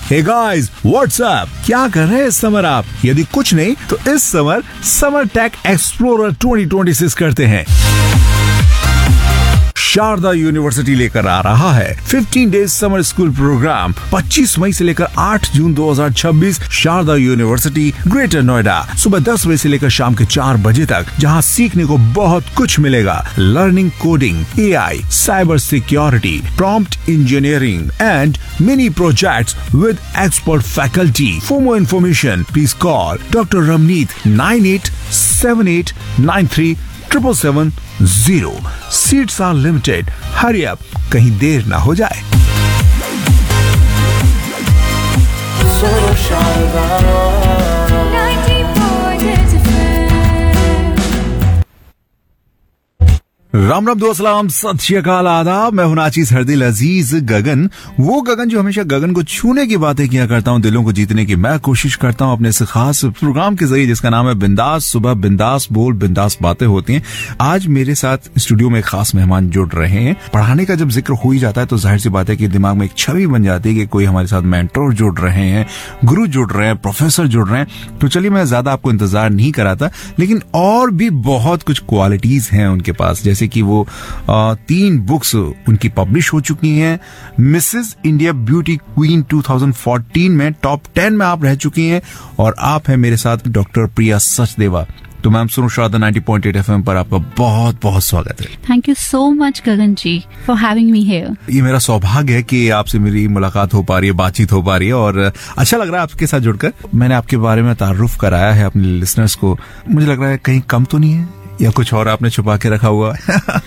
Hey guys, what's up? क्या कर रहे हैं इस समर आप? यदि कुछ नहीं तो इस समर टेक एक्सप्लोरर 2026 करते हैं। शारदा यूनिवर्सिटी लेकर आ रहा है 15 डेज समर स्कूल प्रोग्राम 25 मई से लेकर 8 जून 2026। शारदा यूनिवर्सिटी, ग्रेटर नोएडा, सुबह 10 बजे से लेकर शाम के 4 बजे तक, जहां सीखने को बहुत कुछ मिलेगा। Learning coding, AI, cyber security, prompt engineering and mini projects with expert faculty. For more information please call doctor Ramneet 9878937770। Seats are limited, hurry up, कहीं देर ना हो जाए। राम राम, दोस्त सलाम, सत श्री अकाल, आदाब। मैं हूं नाचीज हरदिल अजीज गगन, वो गगन जो हमेशा गगन को छूने की बातें किया करता हूं, दिलों को जीतने की मैं कोशिश करता हूं अपने इस खास प्रोग्राम के जरिए जिसका नाम है बिंदास सुबह, बिंदास बोल, बिंदास बातें होती हैं। आज मेरे साथ स्टूडियो में खास मेहमान जुड़ रहे हैं। पढ़ाने का जब जिक्र हो ही जाता है तो जाहिर सी बात है कि दिमाग में एक छवि बन जाती है कि कोई हमारे साथ मेंटर जुड़ रहे हैं, गुरु जुड़ रहे हैं, प्रोफेसर जुड़ रहे हैं। तो चलिए, मैं ज्यादा आपको इंतजार नहीं कराता, लेकिन और भी बहुत कुछ क्वालिटीज हैं उनके पास, जैसे कि वो 3 बुक्स उनकी पब्लिश हो चुकी हैं। मिसेस इंडिया ब्यूटी क्वीन 2014 में टॉप 10 में आप रह चुकी हैं, और आप हैं मेरे साथ डॉक्टर प्रिया सचदेवा। तो मैम, सुनो शारदा 90.8 FM पर आपका बहुत बहुत स्वागत है। Thank you so much Gagan ji for having me here. ये मेरा सौभाग्य है कि आपसे मेरी मुलाकात हो पा रही है, बातचीत हो पा रही है, और अच्छा लग रहा है आपके साथ जुड़कर। मैंने आपके बारे में तारुफ कराया है अपने लिसनर्स को, मुझे लग रहा है कहीं कम तो नहीं है या कुछ और आपने छुपा के रखा हुआ है?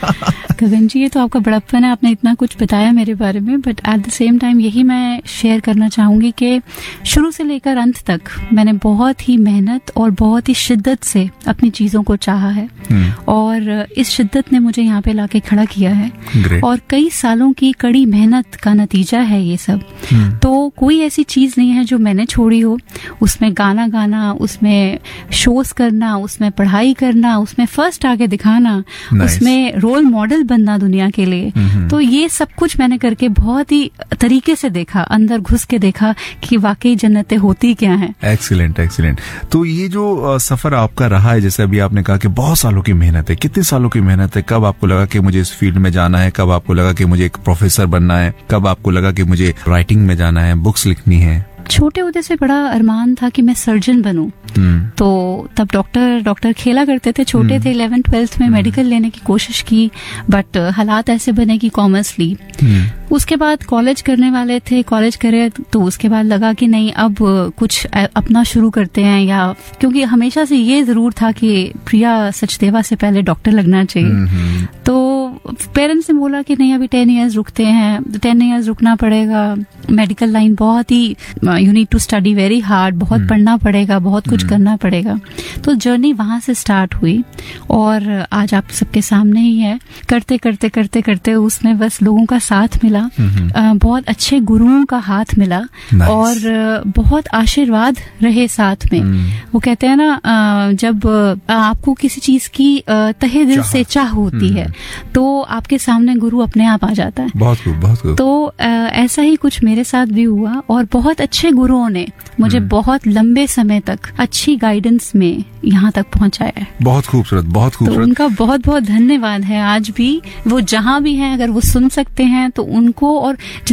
गगन जी, ये तो आपका बड़प्पन है, आपने इतना कुछ बताया मेरे बारे में, but at the same time यही मैं शेयर करना चाहूंगी कि शुरू से लेकर अंत तक मैंने बहुत ही मेहनत और बहुत ही शिद्दत से अपनी चीजों को चाहा है, और इस शिद्दत ने मुझे यहाँ पे लाके खड़ा किया है। Great. और कई सालों की कड़ी मेहनत का नतीजा है ये सब। तो कोई ऐसी चीज नहीं है जो मैंने छोड़ी हो। उसमें गाना गाना, उसमें शोज करना, उसमें पढ़ाई करना, उसमें फर्स्ट आगे दिखाना, उसमें रोल मॉडल बनना दुनिया के लिए। तो ये सब कुछ मैंने करके बहुत ही तरीके से देखा, अंदर घुस के देखा कि वाकई जन्नतें होती क्या हैं। Excellent, excellent. तो ये जो सफर आपका रहा है, जैसे अभी आपने कहा कि बहुत सालों की मेहनत है, कितने सालों की मेहनत है? कब आपको लगा कि मुझे इस फील्ड में जाना है? कब आपको लगा कि मुझे एक प्रोफेसर बनना है? कब आपको लगा कि मुझे राइटिंग में जाना है, बुक्स लिखनी है? छोटे होते से बड़ा अरमान था कि मैं सर्जन बनूं। तो तब डॉक्टर खेला करते थे, छोटे थे, 11th-12th में मेडिकल लेने की कोशिश की, बट हालात ऐसे बने कि कॉमर्स ली। उसके बाद कॉलेज करने वाले थे, कॉलेज करे तो उसके बाद लगा कि नहीं, अब कुछ अपना शुरू करते हैं, या क्योंकि हमेशा से ये जरूर था कि प्रिया सचदेवा से पहले डॉक्टर लगना चाहिए। तो पेरेंट्स ने बोला कि नहीं, अभी 10 इयर्स रुकते हैं, 10 इयर्स रुकना पड़ेगा। मेडिकल लाइन बहुत ही, you need to study very hard, बहुत पढ़ना पड़ेगा, बहुत कुछ करना पड़ेगा। तो जर्नी वहां से स्टार्ट हुई, और आज आप सबके सामने ही है। करते करते करते करते उसमें बस लोगों का साथ मिला, बहुत अच्छे गुरुओं का हाथ मिला, और बहुत आशीर्वाद रहे साथ में। वो कहते हैं ना, जब आपको किसी चीज की तहे दिल से चाह होती है तो आपके सामने गुरु अपने आप आ जाता है। बहुत खूब, बहुत खूब। तो ऐसा ही कुछ मेरे साथ भी हुआ, और बहुत अच्छे गुरुओं ने मुझे बहुत लंबे समय तक अच्छी गाइडेंस में यहाँ तक पहुंचाया है। बहुत खूबसूरत, बहुत खूबसूरत। तो उनका बहुत बहुत धन्यवाद है। आज भी वो जहाँ भी हैं, अगर वो सुन सकते हैं तो उनको, और